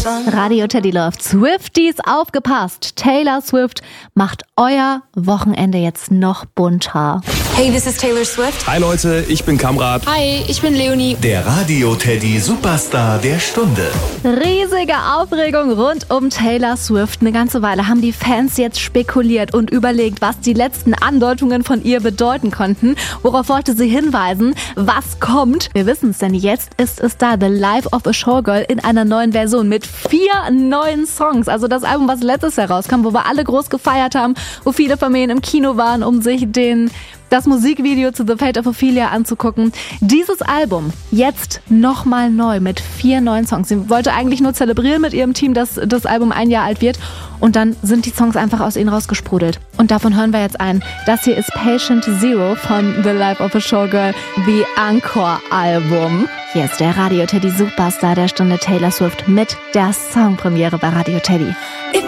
Radio Teddy läuft. Swifties, aufgepasst. Taylor Swift macht euer Wochenende jetzt noch bunter. Hey, this is Taylor Swift. Hi Leute, ich bin Kamrat. Hi, ich bin Leonie. Der Radio Teddy Superstar der Stunde. Riesige Aufregung rund um Taylor Swift. Eine ganze Weile haben die Fans jetzt spekuliert und überlegt, was die letzten Andeutungen von ihr bedeuten konnten. Worauf wollte sie hinweisen? Was kommt? Wir wissen es, denn jetzt ist es da. The Life of a Showgirl in einer neuen Version mit 4 neuen Songs. Also das Album, was letztes Jahr rauskam, wo wir alle groß gefeiert haben, wo viele Familien im Kino waren, um sich das Musikvideo zu The Fate of Ophelia anzugucken. Dieses Album jetzt nochmal neu mit 4 neuen Songs. Sie wollte eigentlich nur zelebrieren mit ihrem Team, dass das Album 1 Jahr alt wird. Und dann sind die Songs einfach aus ihnen rausgesprudelt. Und davon hören wir jetzt ein. Das hier ist Patient Zero von The Life of a Showgirl, The Encore-Album. Hier ist der Radio Teddy Superstar der Stunde, Taylor Swift mit der Songpremiere bei Radio Teddy.